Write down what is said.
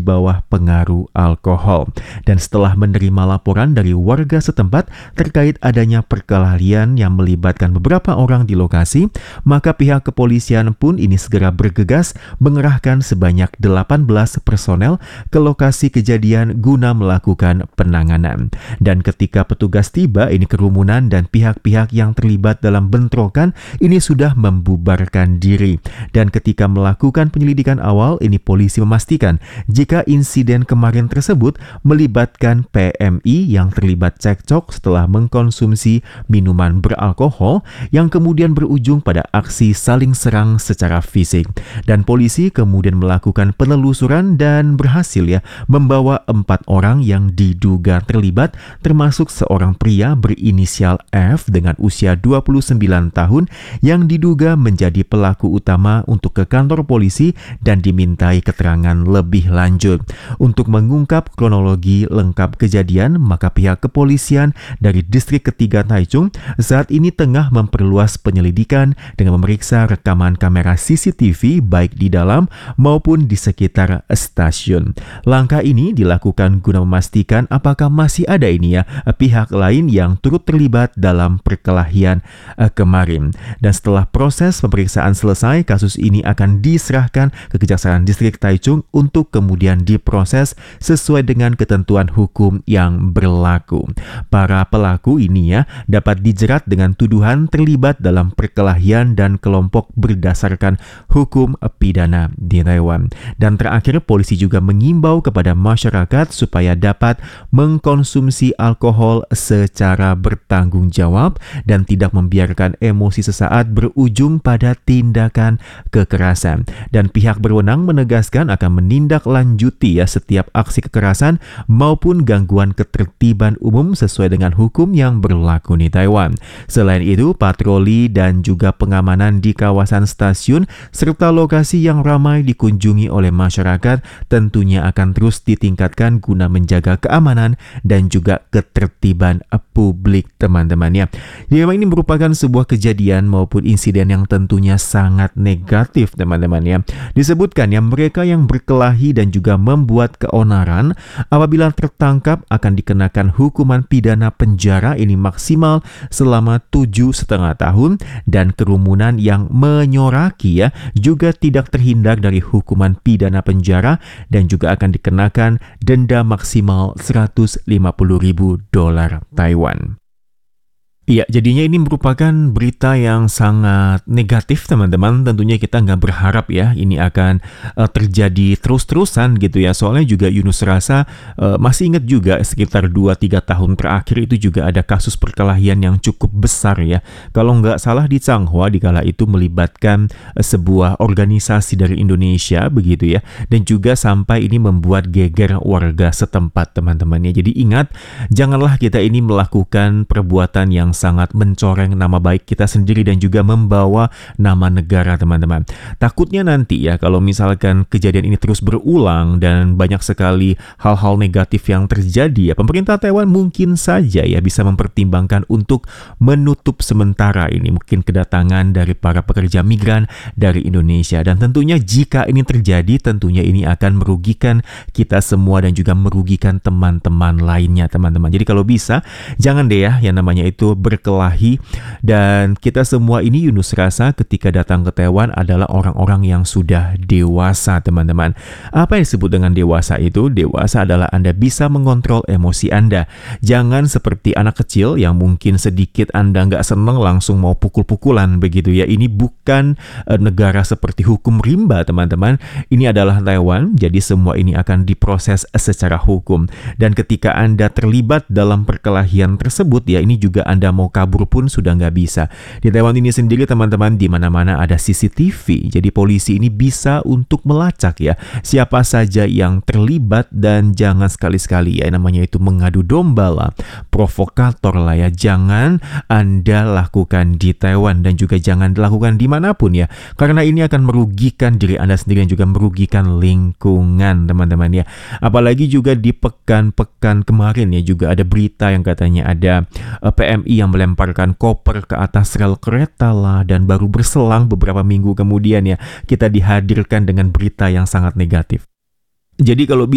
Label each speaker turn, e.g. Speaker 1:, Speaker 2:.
Speaker 1: bawah pengaruh alkohol. Dan setelah menerima laporan dari warga setempat terkait adanya perkelahian yang melibatkan beberapa orang di lokasi, maka pihak kepolisian pun ini segera bergegas mengerahkan sebanyak 18 personel ke lokasi kejadian guna melakukan penanganan. Dan ketika petugas tiba, ini kerumunan dan pihak-pihak yang terlibat dalam bentrokan ini sudah membubarkan diri. Dan ketika melakukan penyelidikan awal, ini polisi memastikan jika insiden kemarin tersebut melibatkan PMI yang terlibat cekcok setelah mengkonsumsi minuman beralkohol yang kemudian berujung pada aksi saling serang secara fisik. Dan polisi kemudian melakukan penelusuran dan berhasil membawa 4 orang yang diduga terlibat, termasuk seorang pria berinisial F dengan usia 29 tahun yang diduga menjadi pelaku utama untuk ke kantor polisi dan dimintai keterangan lebih lanjut. Untuk mengungkap kronologi lengkap kejadian, maka pihak kepolisian dari distrik ketiga Taichung saat ini tengah memperluas penyelidikan dengan memeriksa rekaman kamera CCTV baik di dalam maupun di sekitar stasiun. Langkah ini dilakukan guna memastikan apakah masih ada pihak lain yang turut terlibat dalam perkelahian kemarin. Dan setelah proses pemeriksaan selesai, kasus ini akan diserahkan ke Kejaksaan Distrik Taichung untuk kemudian diproses sesuai dengan ketentuan hukum yang berlaku. Para pelaku ini dapat dijerat dengan tuduhan terlibat dalam perkelahian dan kelompok berdasarkan hukum pidana di Taiwan. Dan terakhir, polisi juga mengimbau kepada masyarakat supaya dapat mengkonsumsi alkohol secara bertanggung jawab dan tidak membiarkan emosi sesaat berujung pada tindakan kekerasan. Dan pihak berwenang menegaskan akan menindaklanjuti setiap aksi kekerasan maupun gangguan ketertiban umum sesuai dengan hukum yang berlaku di Taiwan. Selain itu, patroli dan juga pengamanan di kawasan stasiun serta lokasi yang ramai dikunjungi oleh masyarakat tentunya akan terus ditingkatkan guna menjaga keamanan dan juga ketertiban publik, teman-teman ya. Jadi memang ini merupakan sebuah kejadian maupun insiden yang tentunya sangat negatif, teman-teman ya. Disebutkan mereka yang berkelahi dan juga membuat keonaran apabila tertangkap akan dikenakan hukuman pidana penjara ini maksimal selama 7,5 tahun, dan kerumunan yang menyoraki juga tidak terhindar dari hukuman pidana penjara dan juga akan dikenakan denda maksimal $150.000 Taiwan. Iya, jadinya ini merupakan berita yang sangat negatif, teman-teman. Tentunya kita nggak berharap ini akan terjadi terus-terusan gitu ya. Soalnya juga Yunus rasa masih ingat juga sekitar 2-3 tahun terakhir itu juga ada kasus perkelahian yang cukup besar ya. Kalau nggak salah di Changhua dikala itu melibatkan sebuah organisasi dari Indonesia begitu ya. Dan juga sampai ini membuat geger warga setempat, teman-teman ya. Jadi ingat, janganlah kita ini melakukan perbuatan yang sangat mencoreng nama baik kita sendiri dan juga membawa nama negara, teman-teman. Takutnya nanti kalau misalkan kejadian ini terus berulang dan banyak sekali hal-hal negatif yang terjadi pemerintah Taiwan mungkin saja bisa mempertimbangkan untuk menutup sementara ini mungkin kedatangan dari para pekerja migran dari Indonesia. Dan tentunya jika ini terjadi, tentunya ini akan merugikan kita semua dan juga merugikan teman-teman lainnya, teman-teman. Jadi kalau bisa, jangan deh yang namanya itu berkelahi. Dan kita semua ini Yunus rasa ketika datang ke Taiwan adalah orang-orang yang sudah dewasa, teman-teman. Apa yang disebut dengan dewasa itu? Dewasa adalah Anda bisa mengontrol emosi Anda. Jangan seperti anak kecil yang mungkin sedikit Anda nggak seneng langsung mau pukul-pukulan begitu ya. Ini bukan negara seperti hukum rimba, teman-teman. Ini adalah Taiwan, jadi semua ini akan diproses secara hukum. Dan ketika Anda terlibat dalam perkelahian tersebut ini juga Anda mau kabur pun sudah nggak bisa. Di Taiwan ini sendiri, teman-teman, di mana-mana ada CCTV. Jadi polisi ini bisa untuk melacak siapa saja yang terlibat, dan jangan sekali-sekali namanya itu mengadu domba lah, provokator lah jangan Anda lakukan di Taiwan dan juga jangan dilakukan dimanapun karena ini akan merugikan diri Anda sendiri dan juga merugikan lingkungan, teman-teman Apalagi juga di pekan-pekan kemarin juga ada berita yang katanya ada PMI yang melemparkan koper ke atas rel kereta lah, dan baru berselang beberapa minggu kemudian kita dihadirkan dengan berita yang sangat negatif. Jadi kalau